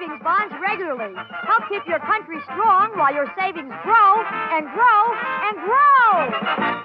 savings bonds regularly. Help keep your country strong while your savings grow and grow and grow.